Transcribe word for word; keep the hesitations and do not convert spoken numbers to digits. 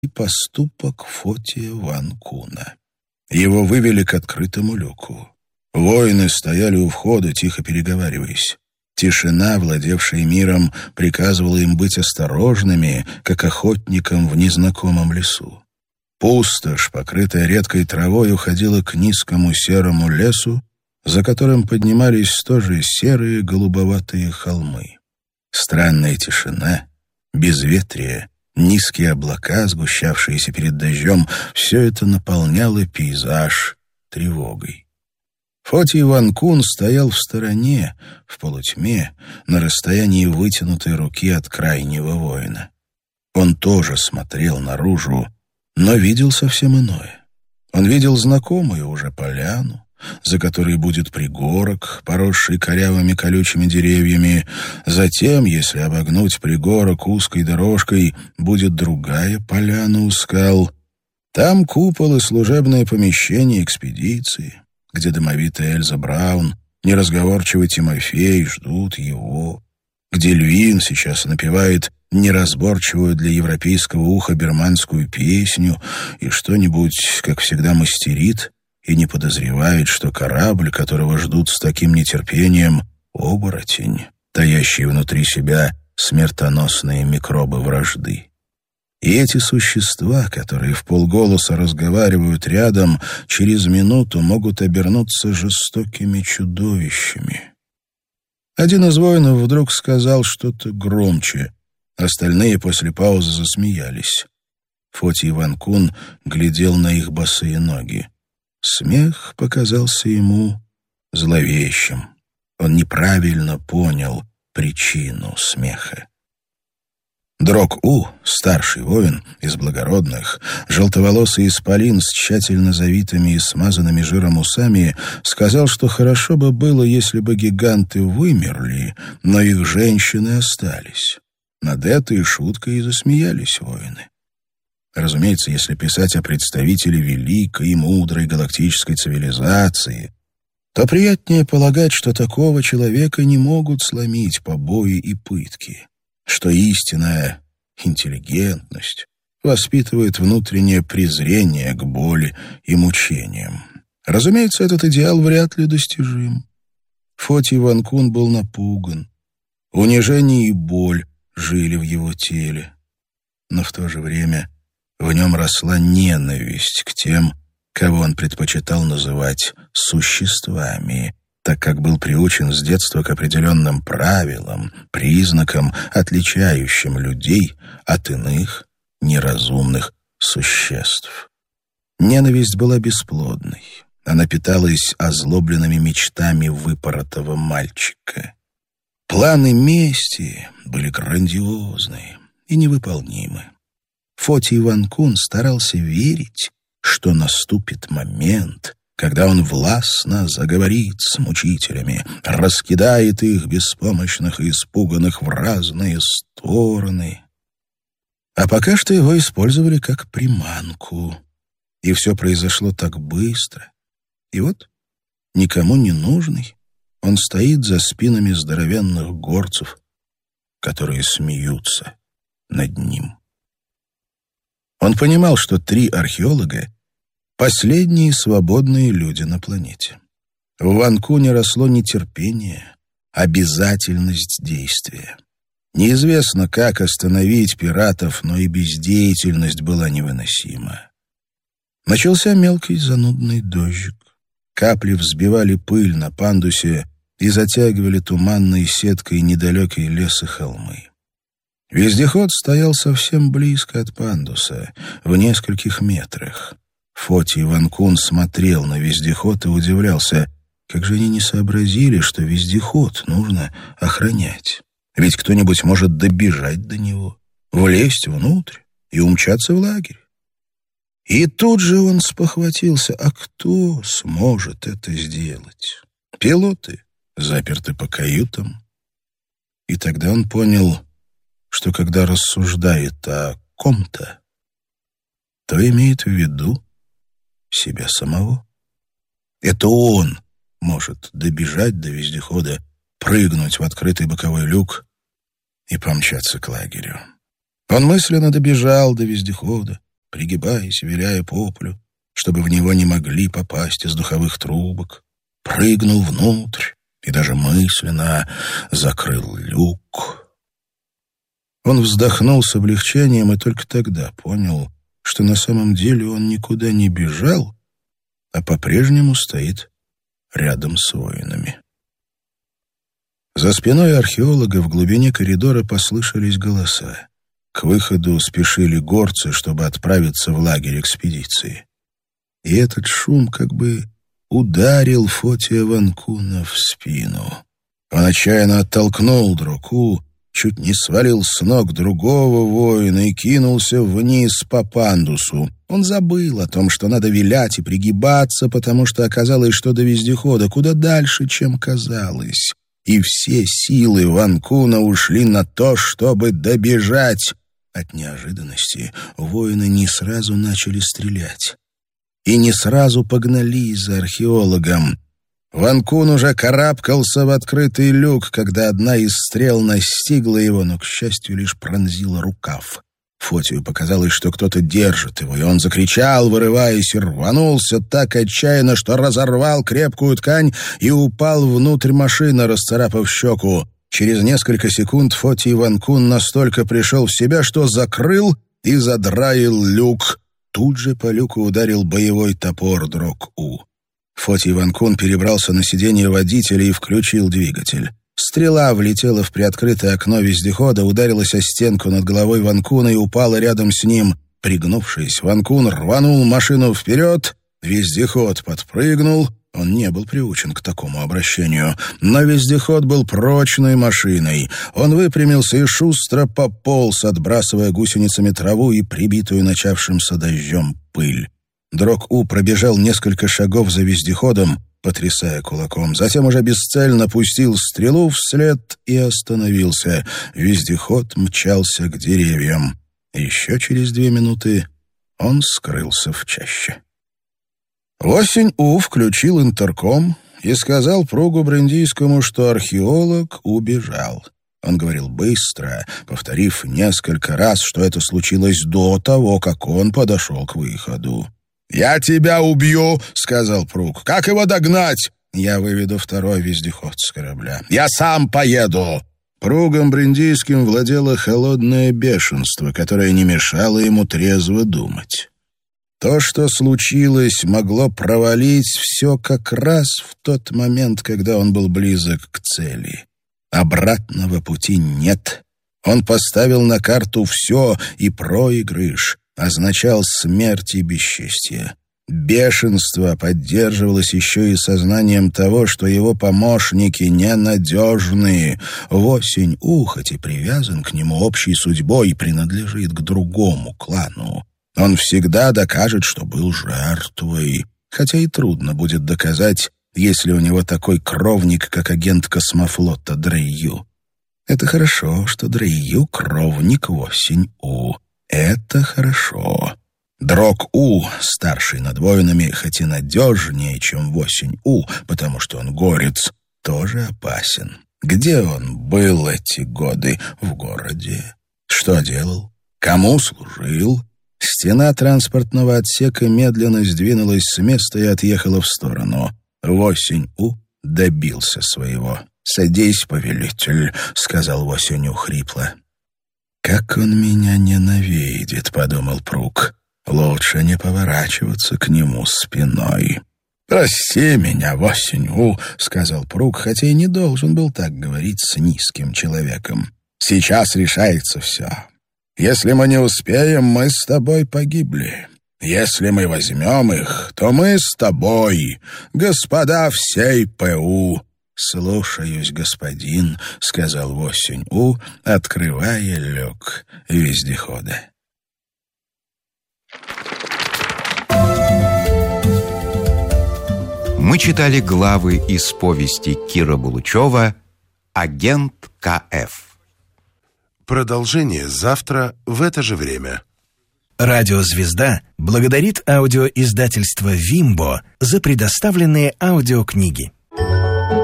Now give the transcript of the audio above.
и поступок Фотия ван Куна. Его вывели к открытому люку. Воины стояли у входа, тихо переговариваясь. Тишина, владевшая миром, приказывала им быть осторожными, как охотникам в незнакомом лесу. Пустошь, покрытая редкой травой, уходила к низкому серому лесу, за которым поднимались тоже серые голубоватые холмы. Странная тишина, безветрие, низкие облака, сгущавшиеся перед дождем — все это наполняло пейзаж тревогой. Фотий ван Кун стоял в стороне, в полутьме, на расстоянии вытянутой руки от крайнего воина. Он тоже смотрел наружу, но видел совсем иное. Он видел знакомую уже поляну, за которой будет пригорок, поросший корявыми колючими деревьями. Затем, если обогнуть пригорок узкой дорожкой, будет другая поляна у скал. Там купол и служебное помещение экспедиции, где домовитая Эльза Браун, неразговорчивый Тимофей ждут его, где Львин сейчас напевает неразборчивую для европейского уха берманскую песню и что-нибудь, как всегда, мастерит и не подозревает, что корабль, которого ждут с таким нетерпением, — оборотень, таящий внутри себя смертоносные микробы вражды. И эти существа, которые вполголоса разговаривают рядом, через минуту могут обернуться жестокими чудовищами. Один из воинов вдруг сказал что-то громче. Остальные после паузы засмеялись. Фотий ван Кун глядел на их босые ноги. Смех показался ему зловещим. Он неправильно понял причину смеха. Дрог-У, старший воин из благородных, желтоволосый исполин с тщательно завитыми и смазанными жиром усами, сказал, что хорошо бы было, если бы гиганты вымерли, но их женщины остались. Над этой шуткой и засмеялись воины. Разумеется, если писать о представителе великой и мудрой галактической цивилизации, то приятнее полагать, что такого человека не могут сломить побои и пытки, что истинная интеллигентность воспитывает внутреннее презрение к боли и мучениям. Разумеется, этот идеал вряд ли достижим. Фотий ван Кун был напуган. Унижение и боль жили в его теле. Но в то же время в нем росла ненависть к тем, кого он предпочитал называть существами, так как был приучен с детства к определенным правилам, признакам, отличающим людей от иных неразумных существ. Ненависть была бесплодной. Она питалась озлобленными мечтами выпоротого мальчика. Планы мести были грандиозны и невыполнимы. Фотий ван Кун старался верить, что наступит момент, когда он властно заговорит с мучителями, раскидает их, беспомощных и испуганных, в разные стороны. А пока что его использовали как приманку, и все произошло так быстро. И вот, никому не нужный, он стоит за спинами здоровенных горцев, которые смеются над ним. Он понимал, что три археолога — последние свободные люди на планете. В Ван Куне росло нетерпение, обязательность действия. Неизвестно, как остановить пиратов, но и бездеятельность была невыносима. Начался мелкий занудный дождик. Капли взбивали пыль на пандусе и затягивали туманной сеткой недалекие лес и холмы. Вездеход стоял совсем близко от пандуса, в нескольких метрах. Фотий ван Кун смотрел на вездеход и удивлялся, как же они не сообразили, что вездеход нужно охранять. Ведь кто-нибудь может добежать до него, влезть внутрь и умчаться в лагерь. И тут же он спохватился, а кто сможет это сделать? Пилоты заперты по каютам. И тогда он понял, что когда рассуждает о ком-то, то имеет в виду себя самого. Это он может добежать до вездехода, прыгнуть в открытый боковой люк и помчаться к лагерю. Он мысленно добежал до вездехода, пригибаясь, виляя по полу, чтобы в него не могли попасть из духовых трубок, прыгнул внутрь и даже мысленно закрыл люк. Он вздохнул с облегчением и только тогда понял, что на самом деле он никуда не бежал, а по-прежнему стоит рядом с воинами. За спиной археолога в глубине коридора послышались голоса. К выходу спешили горцы, чтобы отправиться в лагерь экспедиции. И этот шум как бы ударил Фотия Ванкуна в спину. Он отчаянно оттолкнул Дрокку, чуть не свалил с ног другого воина и кинулся вниз по пандусу. Он забыл о том, что надо вилять и пригибаться, потому что оказалось, что до вездехода куда дальше, чем казалось. И все силы Ванкуна ушли на то, чтобы добежать. От неожиданности воины не сразу начали стрелять. И не сразу погнались за археологом. Ванкун уже карабкался в открытый люк, когда одна из стрел настигла его, но, к счастью, лишь пронзила рукав. Фотию показалось, что кто-то держит его, и он закричал, вырываясь, и рванулся так отчаянно, что разорвал крепкую ткань и упал внутрь машины, расцарапав щеку. Через несколько секунд Фотий Ванкун настолько пришел в себя, что закрыл и задраил люк. Тут же по люку ударил боевой топор Дрок-У. Фотий Ванкун перебрался на сиденье водителя и включил двигатель. Стрела влетела в приоткрытое окно вездехода, ударилась о стенку над головой Ванкуна и упала рядом с ним. Пригнувшись, Ванкун рванул машину вперед, вездеход подпрыгнул. Он не был приучен к такому обращению, но вездеход был прочной машиной. Он выпрямился и шустро пополз, отбрасывая гусеницами траву и прибитую начавшимся дождем пыль. Дрок-У пробежал несколько шагов за вездеходом, потрясая кулаком. Затем уже бесцельно пустил стрелу вслед и остановился. Вездеход мчался к деревьям. Еще через две минуты он скрылся в чаще. Восень-У включил интерком и сказал Пругу Брендийскому, что археолог убежал. Он говорил быстро, повторив несколько раз, что это случилось до того, как он подошел к выходу. «Я тебя убью», — сказал Пруг. «Как его догнать?» «Я выведу второй вездеход с корабля». «Я сам поеду». Пругом Брендийским владело холодное бешенство, которое не мешало ему трезво думать. То, что случилось, могло провалить все как раз в тот момент, когда он был близок к цели. Обратного пути нет. Он поставил на карту все, и проигрыш означал смерть и бесчестье. Бешенство поддерживалось еще и сознанием того, что его помощники ненадежны. Восень-У, хоть и привязан к нему общей судьбой, принадлежит к другому клану. Он всегда докажет, что был жертвой, хотя и трудно будет доказать, если у него такой кровник, как агент космофлота Дрейю. Это хорошо, что Дрейю — кровник Восень-У. Это хорошо. Дрок-У, старший над воинами, хоть и надежнее, чем Восень-У, потому что он горец, тоже опасен. Где он был эти годы? В городе. Что делал? Кому служил? Стена транспортного отсека медленно сдвинулась с места и отъехала в сторону. Восень-У добился своего. «Садись, повелитель», — сказал Восень-У хрипло. «Как он меня ненавидит», — подумал Пруг. «Лучше не поворачиваться к нему спиной». «Прости меня, Восень-У», — сказал Пруг, хотя и не должен был так говорить с низким человеком. «Сейчас решается все. Если мы не успеем, мы с тобой погибли. Если мы возьмем их, то мы с тобой, господа всей ПУ». «Слушаюсь, господин», — сказал Восень-У, открывая люк вездехода. Мы читали главы из повести Кира Булычева «Агент КФ». Продолжение завтра в это же время. Радиозвезда благодарит аудиоиздательство «Вимбо» за предоставленные аудиокниги.